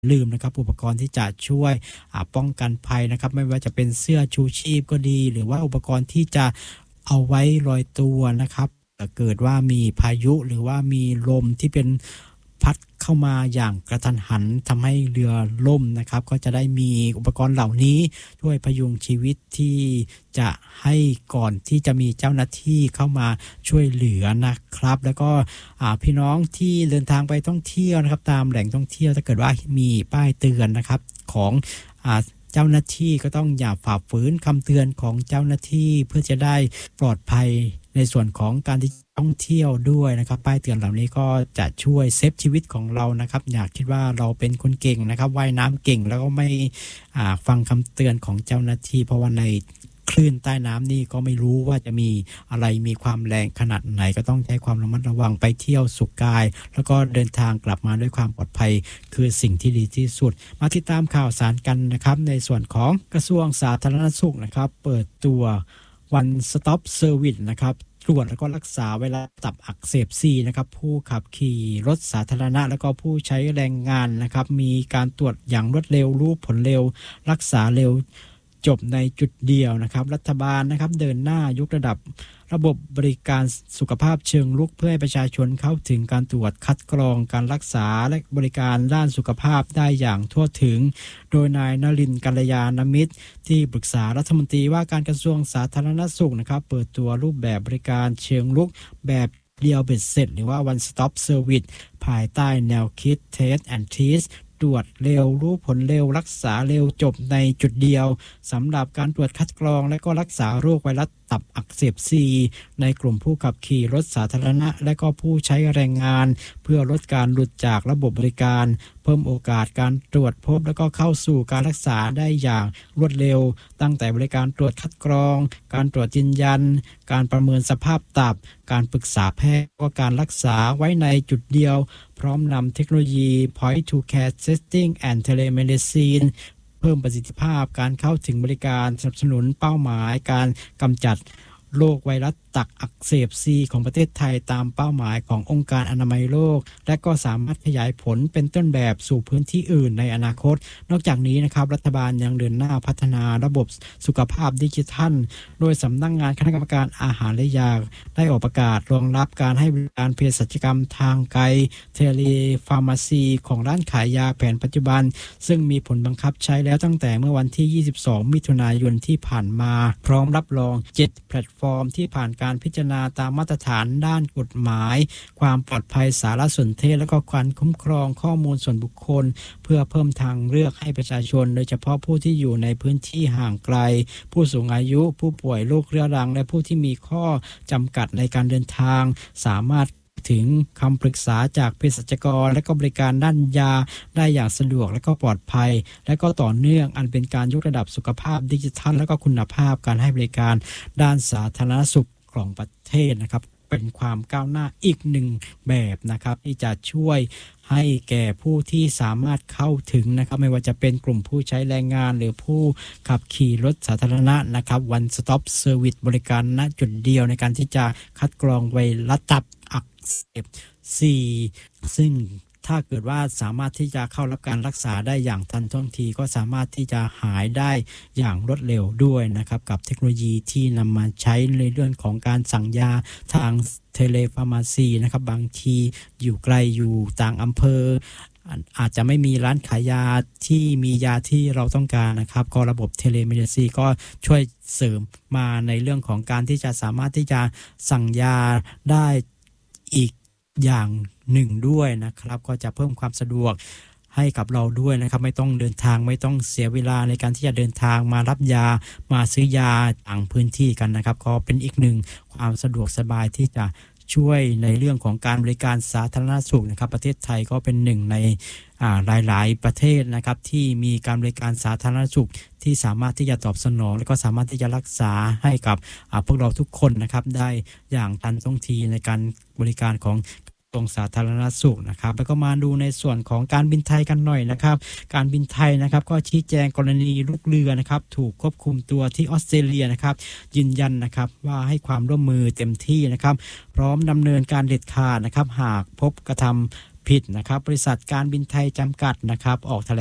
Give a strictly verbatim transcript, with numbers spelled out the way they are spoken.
ลืมนะครับอุปกรณ์ที่จะช่วยป้องกันภัยนะครับไม่ว่าจะเป็นเสื้อชูชีพก็ดีหรือว่าอุปกรณ์ที่จะเอาไว้ลอยตัวนะครับเกิดว่ามีพายุหรือว่ามีลมที่เป็นพัดเข้ามาอย่างกระทันหันทำให้เรือล่มนะครับก็จะได้มีอุปกรณ์เหล่านี้ช่วยพยุงชีวิตที่จะให้ก่อนที่จะมีเจ้าหน้าที่เข้ามาช่วยเหลือนะครับแล้วก็พี่น้องที่เดินทางไปท่องเที่ยวนะครับตามแหล่งท่องเที่ยวถ้าเกิดว่ามีป้ายเตือนนะครับของเจ้าหน้าที่ก็ต้องอย่าฝ่าฝืนคำเตือนของเจ้าหน้าที่เพื่อจะได้ปลอดภัยในส่วนของการที่ท่องเที่ยวด้วยนะครับป้ายเตือนเหล่านี้ก็จะช่วยเซฟชีวิตของเรานะครับอยากคิดว่าเราเป็นคนเก่งนะครับว่ายน้ำเก่งแล้วก็ไม่ฟังคำเตือนของเจ้าหน้าที่เพราะว่าในคลื่นใต้น้ำนี่ก็ไม่รู้ว่าจะมีอะไรมีความแรงขนาดไหนก็ต้องใช้ความระมัดระวังไปเที่ยวสุขกายแล้วก็เดินทางกลับมาด้วยความปลอดภัยคือสิ่งที่ดีที่สุดมาติดตามข่าวสารกันนะครับในส่วนของกระทรวงสาธารณสุขนะครับเปิดตัว One Stop Service นะครับตรวจแล้วก็รักษาไวรัสตับอักเสบซีนะครับผู้ขับขี่รถสาธารณะแล้วก็ผู้ใช้แรงงานนะครับมีการตรวจอย่างรวดเร็วรู้ผลเร็วรักษาเร็วจบในจุดเดียวนะครับรัฐบาลนะครับเดินหน้ายกระดับระบบบริการสุขภาพเชิงรุกเพื่อให้ประชาชนเข้าถึงการตรวจคัดกรองการรักษาและบริการด้านสุขภาพได้อย่างทั่วถึงโดยนายนรินทร์กัลยาณมิตรที่ปรึกษารัฐมนตรีว่าการกระทรวงสาธารณสุขนะครับเปิดตัวรูปแบบบริการเชิงรุกแบบเดียวเบ็ดเสร็จหรือว่า One Stop Service ภายใต้แนวคิด Test and Treatตรวจเร็วรู้ผลเร็วรักษาเร็วจบในจุดเดียวสำหรับการตรวจคัดกรองและก็รักษาโรคไวรัสตับอักเสบซีในกลุ่มผู้ขับขี่รถสาธารณะและก็ผู้ใช้แรงงานเพื่อลดการหลุดจากระบบบริการเพิ่มโอกาสการตรวจพบและก็เข้าสู่การรักษาได้อย่างรวดเร็วตั้งแต่บริการตรวจคัดกรองการตรวจยืนยันการประเมินสภาพตับการปรึกษาแพทย์และการรักษาไว้ในจุดเดียวพร้อมนำเทคโนโลยี Point to Care Testing and Telemedicine เพิ่มประสิทธิภาพการเข้าถึงบริการสนับสนุนเป้าหมายการกำจัดโรคไวรัสตับอักเสบซีของประเทศไทยตามเป้าหมายขององค์การอนามัยโลกและก็สามารถขยายผลเป็นต้นแบบสู่พื้นที่อื่นในอนาคตนอกจากนี้นะครับรัฐบาลยังเดินหน้าพัฒนาระบบสุขภาพดิจิทัลโดยสำนักงานคณะกรรมการอาหารและยาได้ออกประกาศรองรับการให้บริการเภสัชกรรมทางไกลเทเลฟาร์มาซีของร้านขายยาแผนปัจจุบันซึ่งมีผลบังคับใช้แล้วตั้งแต่เมื่อวันที่ยี่สิบสองมิถุนายนที่ผ่านมาพร้อมรับรองเจ็ดแพลตฟอร์มที่ผ่านการพิจารณาตามมาตรฐานด้านกฎหมายความปลอดภัยสารสนเทศและก็การคุ้มครองข้อมูลส่วนบุคคลเพื่อเพิ่มทางเลือกให้ประชาชนโดยเฉพาะผู้ที่อยู่ในพื้นที่ห่างไกลผู้สูงอายุผู้ป่วยโรคเรื้อรังและผู้ที่มีข้อจำกัดในการเดินทางสามารถถึงคำปรึกษาจากเภสัชกรและก็บริการด้านยาได้อย่างสะดวกและก็ปลอดภัยและก็ต่อเนื่องอันเป็นการยกระดับสุขภาพดิจิทัลและก็คุณภาพการให้บริการด้านสาธารณสุขของประเทศนะครับเป็นความก้าวหน้าอีกหนึ่งแบบนะครับที่จะช่วยให้แก่ผู้ที่สามารถเข้าถึงนะครับไม่ว่าจะเป็นกลุ่มผู้ใช้แรงงานหรือผู้ขับขี่รถสาธารณะนะครับ One Stop Service บริการณจุดเดียวในการที่จะคัดกรองไวรัสตับอักเสบซีซึ่งถ้าเกิดว่าสามารถที่จะเข้ารับการรักษาได้อย่างทันท่วงทีก็สามารถที่จะหายได้อย่างรวดเร็วด้วยนะครับกับเทคโนโลยีที่นำมาใช้ในเรื่องของการสั่งยาทางเทเลฟาร์มาซีนะครับบางทีอยู่ไกลอยู่ต่างอำเภออาจจะไม่มีร้านขายยาที่มียาที่เราต้องการนะครับก็ระบบเทเลเมดิซีก็ช่วยเสริมมาในเรื่องของการที่จะสามารถที่จะสั่งยาได้อีกอย่างหนึ่งด้วยนะครับก็จะเพิ่มความสะดวกให้กับเราด้วยนะครับไม่ต้องเดินทางไม่ต้องเสียเวลาในการที่จะเดินทางมารับยามาซื้อยาต่างพื้นที่กันนะครับก็เป็นอีกหนึ่งความสะดวกสบายที่จะช่วยในเรื่องของการบริการสาธารณสุขนะครับประเทศไทยก็เป็นหนึ่งในหลายๆประเทศนะครับที่มีการบริการสาธารณสุขที่สามารถที่จะตอบสนองและก็สามารถที่จะรักษาให้กับพวกเราทุกคนนะครับได้อย่างทันท่วงทีในการบริการของกระทรวงสาธารณสุขนะครับแล้วก็มาดูในส่วนของการบินไทยกันหน่อยนะครับการบินไทยนะครับก็ชี้แจงกรณีลูกเรือนะครับถูกควบคุมตัวที่ออสเตรเลียนะครับยืนยันนะครับว่าให้ความร่วมมือเต็มที่นะครับพร้อมดำเนินการเด็ดขาดนะครับหากพบกระทำผิดนะครับบริษัทการบินไทยจำกัดนะครับออกแถลง